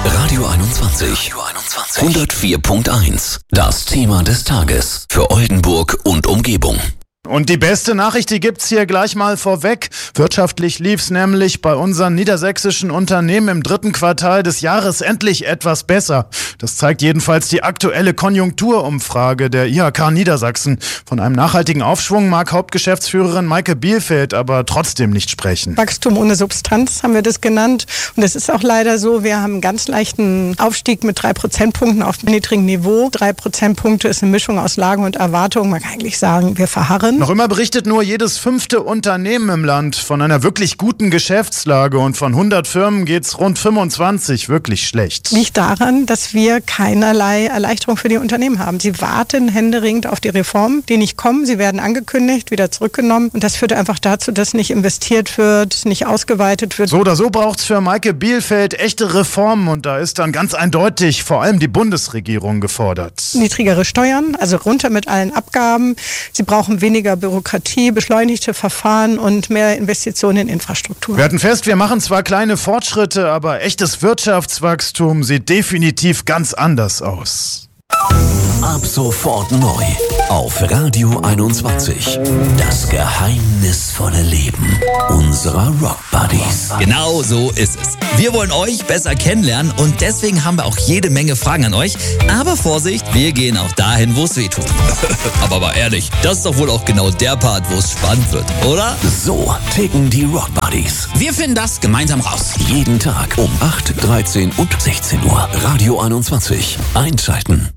Radio 21. 104.1. Das Thema des Tages für Oldenburg und Umgebung. Und die beste Nachricht, die gibt's hier gleich mal vorweg. Wirtschaftlich lief's nämlich bei unseren niedersächsischen Unternehmen im 3. Quartal des Jahres endlich etwas besser. Das zeigt jedenfalls die aktuelle Konjunkturumfrage der IHK Niedersachsen. Von einem nachhaltigen Aufschwung mag Hauptgeschäftsführerin Maike Bielfeld aber trotzdem nicht sprechen. Wachstum ohne Substanz haben wir das genannt. Und es ist auch leider so, wir haben einen ganz leichten Aufstieg mit 3 Prozentpunkten auf niedrigem Niveau. 3 Prozentpunkte ist eine Mischung aus Lagen und Erwartungen. Man kann eigentlich sagen, wir verharren. Noch immer berichtet nur jedes 5. Unternehmen im Land von einer wirklich guten Geschäftslage und von 100 Firmen geht's rund 25 wirklich schlecht. Liegt daran, dass wir keinerlei Erleichterung für die Unternehmen haben. Sie warten händeringend auf die Reformen, die nicht kommen. Sie werden angekündigt, wieder zurückgenommen. Und das führt einfach dazu, dass nicht investiert wird, nicht ausgeweitet wird. So oder so braucht's für Maike Bielfeld echte Reformen. Und da ist dann ganz eindeutig vor allem die Bundesregierung gefordert. Niedrigere Steuern, also runter mit allen Abgaben. Sie brauchen weniger Bürokratie, beschleunigte Verfahren und mehr Investitionen in Infrastruktur. Wir halten fest, wir machen zwar kleine Fortschritte, aber echtes Wirtschaftswachstum sieht definitiv ganz anders aus. Ab sofort neu auf Radio 21. Das geheimnisvolle Leben unserer Rock Buddies. Genau so ist es. Wir wollen euch besser kennenlernen und deswegen haben wir auch jede Menge Fragen an euch. Aber Vorsicht, wir gehen auch dahin, wo es weh tut. Aber mal ehrlich, das ist doch wohl auch genau der Part, wo es spannend wird, oder? So ticken die Rock Buddies. Wir finden das gemeinsam raus. Jeden Tag um 8, 13 und 16 Uhr. Radio 21. Einschalten.